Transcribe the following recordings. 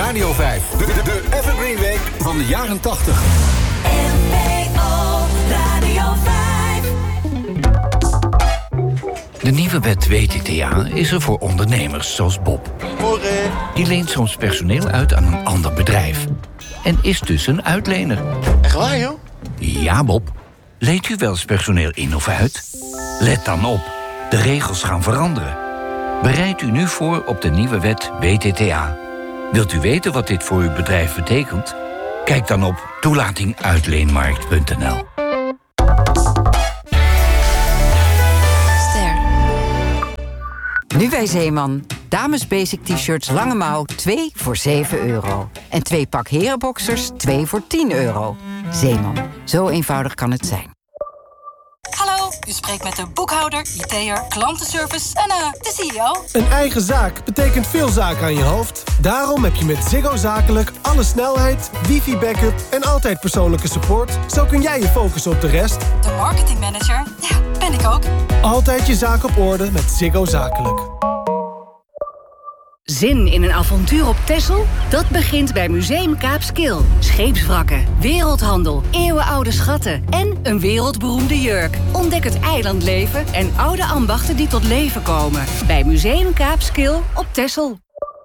Radio 5. De Evergreen Week van de jaren 80. NPO Radio 5. De nieuwe wet WTTA is er voor ondernemers zoals Bob. Die leent soms personeel uit aan een ander bedrijf. En is dus een uitlener. Echt waar, joh? Ja, Bob. Leent u wel eens personeel in of uit? Let dan op. De regels gaan veranderen. Bereid u nu voor op de nieuwe wet WTTA. Wilt u weten wat dit voor uw bedrijf betekent? Kijk dan op toelatinguitleenmarkt.nl. Nu bij Zeeman. Dames basic t-shirts lange mouw 2 voor €7. En 2 pak herenboxers 2 voor €10. Zeeman. Zo eenvoudig kan het zijn. Hallo, u spreekt met de boekhouder, IT'er, klantenservice en de CEO. Een eigen zaak betekent veel zaken aan je hoofd. Daarom heb je met Ziggo Zakelijk alle snelheid, wifi-backup en altijd persoonlijke support. Zo kun jij je focussen op de rest. De marketingmanager, ja, ben ik ook. Altijd je zaak op orde met Ziggo Zakelijk. Zin in een avontuur op Texel? Dat begint bij Museum Kaapskil. Scheepswrakken, wereldhandel, eeuwenoude schatten en een wereldberoemde jurk. Ontdek het eilandleven en oude ambachten die tot leven komen. Bij Museum Kaapskil op Texel.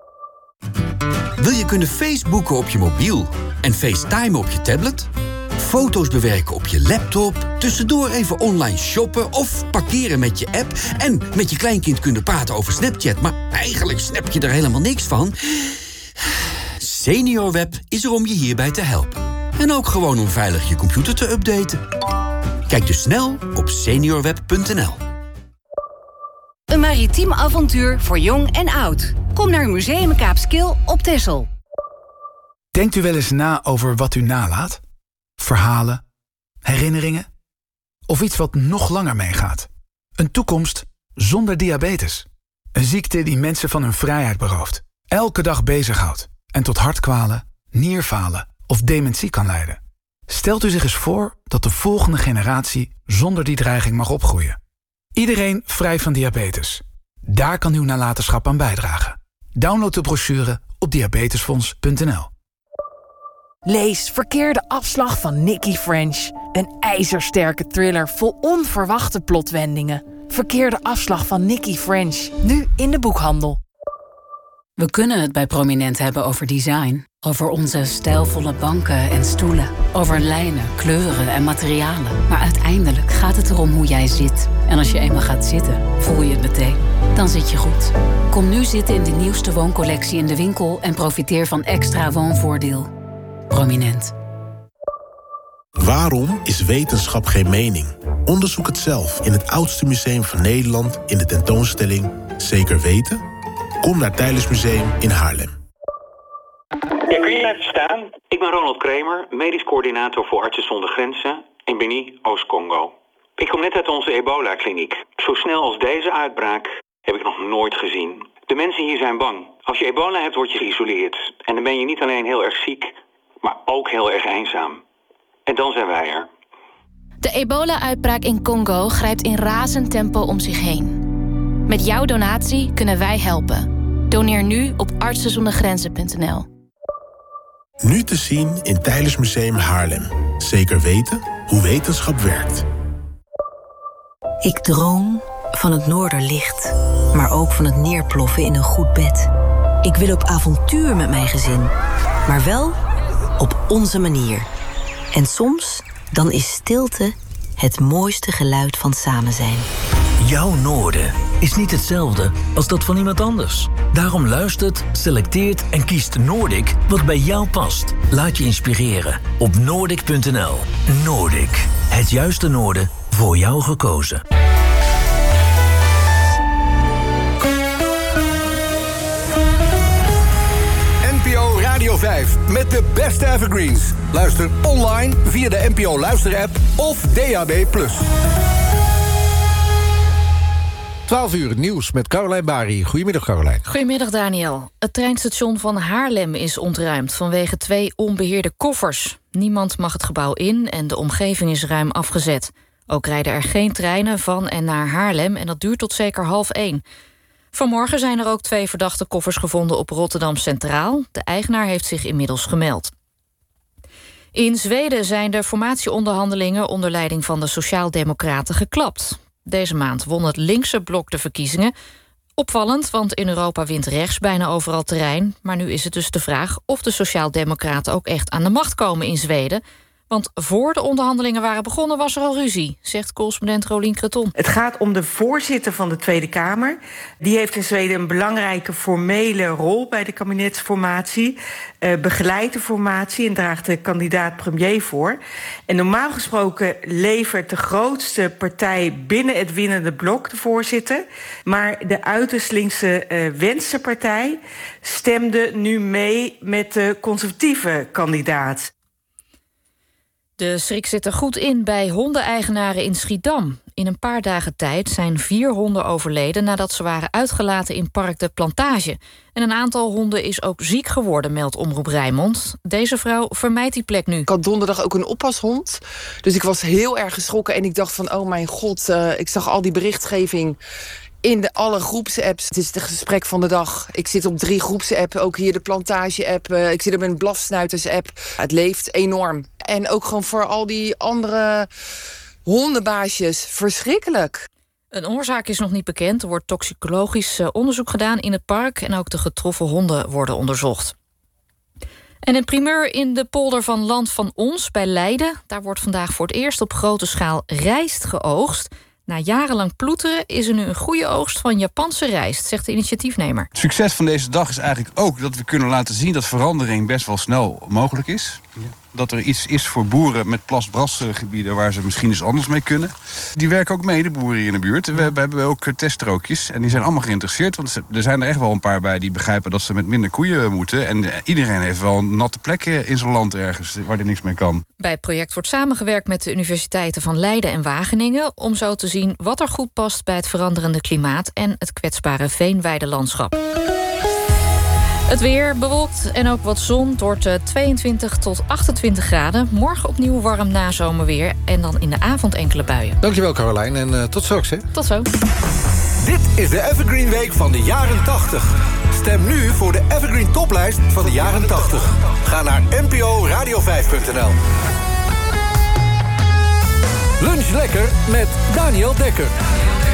Wil je kunnen Facebooken op je mobiel en FaceTime op je tablet? Foto's bewerken op je laptop, tussendoor even online shoppen of parkeren met je app en met je kleinkind kunnen praten over Snapchat, maar eigenlijk snap je er helemaal niks van? SeniorWeb is er om je hierbij te helpen. En ook gewoon om veilig je computer te updaten. Kijk dus snel op seniorweb.nl. Een maritiem avontuur voor jong en oud. Kom naar Museum Kaapskil op Texel. Denkt u wel eens na over wat u nalaat? Verhalen, herinneringen of iets wat nog langer meegaat. Een toekomst zonder diabetes. Een ziekte die mensen van hun vrijheid berooft. Elke dag bezighoudt en tot hartkwalen, nierfalen of dementie kan leiden. Stelt u zich eens voor dat de volgende generatie zonder die dreiging mag opgroeien. Iedereen vrij van diabetes. Daar kan uw nalatenschap aan bijdragen. Download de brochure op diabetesfonds.nl. Lees Verkeerde afslag van Nicky French. Een ijzersterke thriller vol onverwachte plotwendingen. Verkeerde afslag van Nicky French. Nu in de boekhandel. We kunnen het bij Prominent hebben over design. Over onze stijlvolle banken en stoelen. Over lijnen, kleuren en materialen. Maar uiteindelijk gaat het erom hoe jij zit. En als je eenmaal gaat zitten, voel je het meteen. Dan zit je goed. Kom nu zitten in de nieuwste wooncollectie in de winkel en profiteer van extra woonvoordeel. Prominent. Waarom is wetenschap geen mening? Onderzoek het zelf in het oudste museum van Nederland in de tentoonstelling Zeker Weten. Kom naar Teylers Museum in Haarlem. Ja, kun je even staan? Ik ben Ronald Kremer, medisch coördinator voor Artsen zonder Grenzen in Beni, Oost-Congo. Ik kom net uit onze ebola-kliniek. Zo snel als deze uitbraak heb ik nog nooit gezien. De mensen hier zijn bang. Als je ebola hebt, word je geïsoleerd. En dan ben je niet alleen heel erg ziek, maar ook heel erg eenzaam. En dan zijn wij er. De ebola-uitbraak in Congo grijpt in razend tempo om zich heen. Met jouw donatie kunnen wij helpen. Doneer nu op artsenzondergrenzen.nl. Nu te zien in Teylers Museum Haarlem. Zeker weten hoe wetenschap werkt. Ik droom van het noorderlicht, maar ook van het neerploffen in een goed bed. Ik wil op avontuur met mijn gezin, maar wel op onze manier. En soms, dan is stilte het mooiste geluid van samen zijn. Jouw noorden is niet hetzelfde als dat van iemand anders. Daarom luistert, selecteert en kiest Noordic wat bij jou past. Laat je inspireren op Noordic.nl. Noordic, het juiste noorden voor jou gekozen. NPO Radio 5 met de beste evergreens. Luister online via de NPO Luister-app of DAB+. 12 uur, het nieuws met Caroline Bari. Goedemiddag, Caroline. Goedemiddag, Daniel. Het treinstation van Haarlem is ontruimd vanwege 2 onbeheerde koffers. Niemand mag het gebouw in en de omgeving is ruim afgezet. Ook rijden er geen treinen van en naar Haarlem en dat duurt tot zeker 12:30. Vanmorgen zijn er ook 2 verdachte koffers gevonden op Rotterdam Centraal. De eigenaar heeft zich inmiddels gemeld. In Zweden zijn de formatieonderhandelingen onder leiding van de Sociaaldemocraten geklapt. Deze maand won het linkse blok de verkiezingen. Opvallend, want in Europa wint rechts bijna overal terrein. Maar nu is het dus de vraag of de Sociaaldemocraten ook echt aan de macht komen in Zweden. Want voor de onderhandelingen waren begonnen was er al ruzie, zegt correspondent Rolien Creton. Het gaat om de voorzitter van de Tweede Kamer. Die heeft in Zweden een belangrijke formele rol bij de kabinetsformatie. Begeleidt de formatie en draagt de kandidaat premier voor. En normaal gesproken levert de grootste partij binnen het winnende blok de voorzitter. Maar de uiterst linkse Venstrepartij stemde nu mee met de conservatieve kandidaat. De schrik zit er goed in bij hondeneigenaren in Schiedam. In een paar dagen tijd zijn 4 honden overleden nadat ze waren uitgelaten in Park de Plantage. En een aantal honden is ook ziek geworden, meldt Omroep Rijnmond. Deze vrouw vermijdt die plek nu. Ik had donderdag ook een oppashond. Dus ik was heel erg geschrokken en ik dacht van, oh mijn god, ik zag al die berichtgeving in alle groepsapps. Het is het gesprek van de dag. Ik zit op 3 groepsappen, ook hier de Plantage-app. Ik zit op een Blafsnuiters-app. Het leeft enorm. En ook gewoon voor al die andere hondenbaasjes verschrikkelijk. Een oorzaak is nog niet bekend. Er wordt toxicologisch onderzoek gedaan in het park. En ook de getroffen honden worden onderzocht. En een primeur in de polder van Land van Ons bij Leiden. Daar wordt vandaag voor het eerst op grote schaal rijst geoogst. Na jarenlang ploeteren is er nu een goede oogst van Japanse rijst, zegt de initiatiefnemer. Het succes van deze dag is eigenlijk ook dat we kunnen laten zien dat verandering best wel snel mogelijk is. Ja. Dat er iets is voor boeren met plasbrasgebieden waar ze misschien eens anders mee kunnen. Die werken ook mee, de boeren hier in de buurt. We hebben ook teststrookjes en die zijn allemaal geïnteresseerd. Want er zijn er echt wel een paar bij die begrijpen dat ze met minder koeien moeten. En iedereen heeft wel een natte plek in zijn land ergens waar er niks mee kan. Bij het project wordt samengewerkt met de universiteiten van Leiden en Wageningen om zo te zien wat er goed past bij het veranderende klimaat en het kwetsbare veenweidelandschap. Het weer bewolkt en ook wat zon. Het wordt 22 tot 28 graden. Morgen opnieuw warm nazomerweer. En dan in de avond enkele buien. Dankjewel Carolijn en tot straks. Hè? Tot zo. Dit is de Evergreen Week van de jaren 80. Stem nu voor de Evergreen toplijst van de jaren 80. Ga naar nporadio5.nl. Lunch lekker met Daniel Dekker.